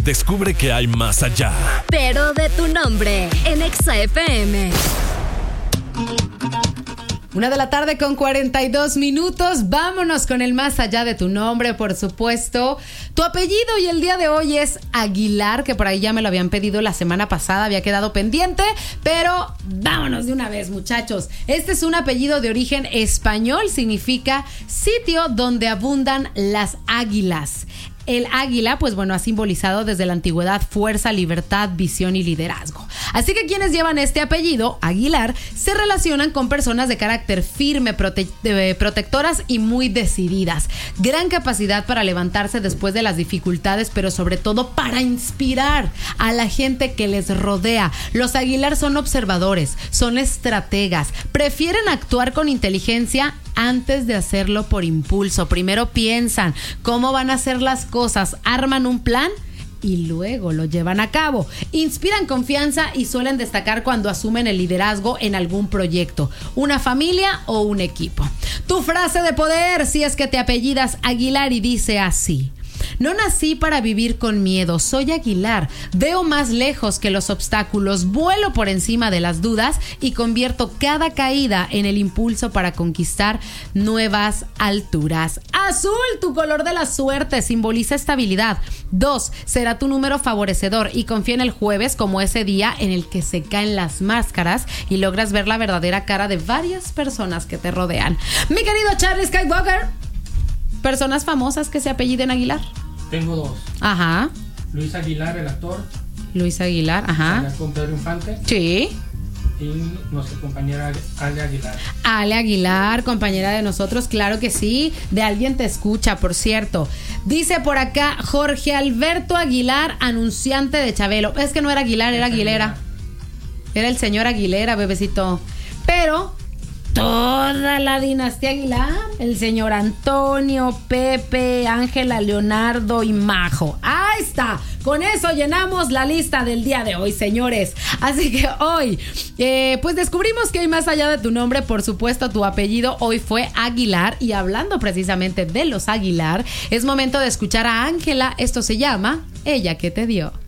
Descubre que hay más allá. Pero de tu nombre, en Exa FM. 1:42 p.m. Vámonos con el más allá de tu nombre, por supuesto. Tu apellido, y el día de hoy es Aguilar, que por ahí ya me lo habían pedido la semana pasada, había quedado pendiente, pero vámonos de una vez, muchachos. Este es un apellido de origen español, significa sitio donde abundan las águilas. El águila, pues bueno, ha simbolizado desde la antigüedad fuerza, libertad, visión y liderazgo. Así que quienes llevan este apellido, Aguilar, se relacionan con personas de carácter firme, protectoras y muy decididas. Gran capacidad para levantarse después de las dificultades, pero sobre todo para inspirar a la gente que les rodea. Los Aguilar son observadores, son estrategas, prefieren actuar con inteligencia antes de hacerlo por impulso. Primero piensan cómo van a hacer las cosas, arman un plan y luego lo llevan a cabo. Inspiran confianza y suelen destacar cuando asumen el liderazgo en algún proyecto, una familia o un equipo. Tu frase de poder, si es que te apellidas Aguilar, y dice así: no nací para vivir con miedo, soy Aguilar, veo más lejos que los obstáculos, vuelo por encima de las dudas y convierto cada caída en el impulso para conquistar nuevas alturas. Azul, tu color de la suerte, simboliza estabilidad. 2, será tu número favorecedor y confía en el jueves como ese día en el que se caen las máscaras y logras ver la verdadera cara de varias personas que te rodean. Mi querido Charlie Skywalker, personas famosas que se apelliden Aguilar. Tengo 2. Ajá. Luis Aguilar, el actor. Luis Aguilar, ajá. Con Pedro Infante. Sí. Y nuestra compañera Ale Aguilar. Ale Aguilar, compañera de nosotros, claro que sí. De Alguien Te Escucha, por cierto. Dice por acá Jorge Alberto Aguilar, anunciante de Chabelo. Es que no era Aguilar, era Aguilera. Era el señor Aguilera, bebecito. Pero toda la dinastía Aguilar, el señor Antonio, Pepe, Ángela, Leonardo y Majo. Ahí está. Con eso llenamos la lista del día de hoy, señores. Así que hoy, pues descubrimos que hay más allá de tu nombre. Por supuesto, tu apellido hoy fue Aguilar. Y hablando precisamente de los Aguilar, es momento de escuchar a Ángela. Esto se llama Ella que te dio.